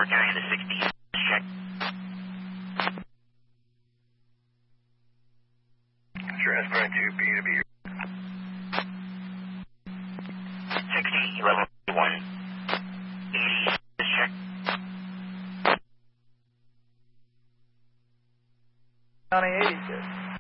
We're carrying the 60. Check. Transparent to B to B. 60, level 1. 80, check. County 86.